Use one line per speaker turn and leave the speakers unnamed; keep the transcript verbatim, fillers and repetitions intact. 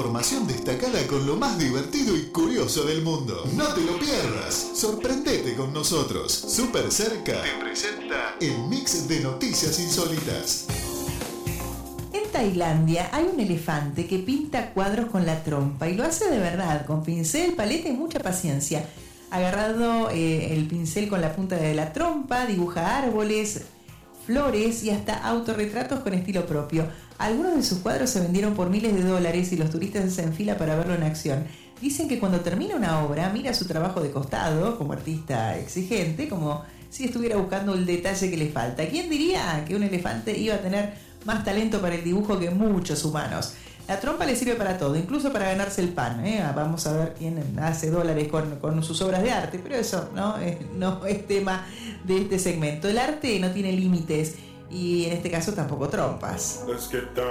información destacada con lo más divertido y curioso del mundo. No te lo pierdas. Sorprendete con nosotros. Súper Cerca te presenta el mix de noticias insólitas.
En Tailandia hay un elefante que pinta cuadros con la trompa y lo hace de verdad, con pincel, paleta y mucha paciencia. Agarrado eh, el pincel con la punta de la trompa, dibuja árboles, flores y hasta autorretratos con estilo propio. Algunos de sus cuadros se vendieron por miles de dólares y los turistas hacen fila para verlo en acción. Dicen que cuando termina una obra, mira su trabajo de costado, como artista exigente, como si estuviera buscando el detalle que le falta. ¿Quién diría que un elefante iba a tener más talento para el dibujo que muchos humanos? La trompa le sirve para todo, incluso para ganarse el pan, ¿eh? Vamos a ver quién hace dólares con, con sus obras de arte, pero eso no es, no es tema de este segmento. El arte no tiene límites y en este caso tampoco trompas.